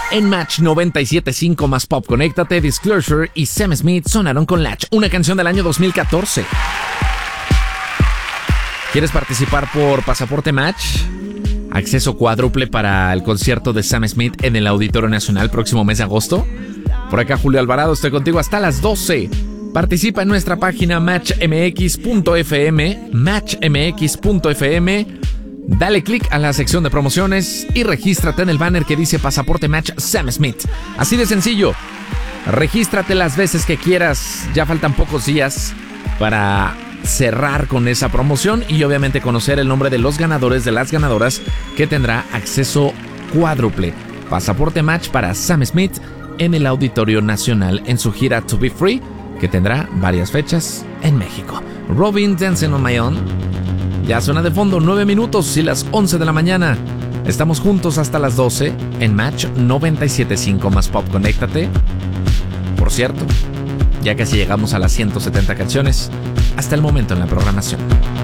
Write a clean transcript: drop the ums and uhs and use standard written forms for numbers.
En Match 97.5 más Pop, conéctate. Disclosure y Sam Smith sonaron con Latch, una canción del año 2014. ¿Quieres participar por Pasaporte Match? Acceso cuádruple para el concierto de Sam Smith en el Auditorio Nacional próximo mes de agosto. Por acá Julio Alvarado, estoy contigo hasta las 12. Participa en nuestra página matchmx.fm, matchmx.fm. Dale click a la sección de promociones y regístrate en el banner que dice Pasaporte Match Sam Smith. Así de sencillo. Regístrate las veces que quieras. Ya faltan pocos días para cerrar con esa promoción y obviamente conocer el nombre de los ganadores, de las ganadoras, que tendrá acceso cuádruple. Pasaporte Match para Sam Smith en el Auditorio Nacional en su gira To Be Free, que tendrá varias fechas en México. Robin, Dancing on My Own. Ya suena de fondo, 9 minutos y las 11 de la mañana. Estamos juntos hasta las 12 en Match 97.5 más Pop, conéctate. Por cierto, ya casi llegamos a las 170 canciones hasta el momento en la programación.